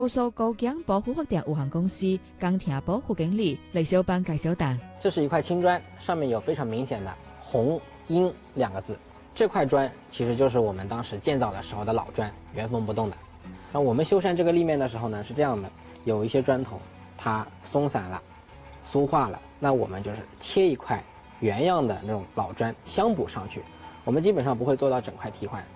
高速高江保护发电有限公司钢铁部副经理雷小班介绍道：“ 这是一块青砖，上面有非常明显的红鹰2个字。这块砖其实就是我们当时建造的时候的老砖，原封不动的。那我们修缮这个立面的时候呢，是这样的，有一些砖头它松散了、松化了，那我们就是切一块原样的那种老砖相补上去。我们基本上不会做到整块替换。”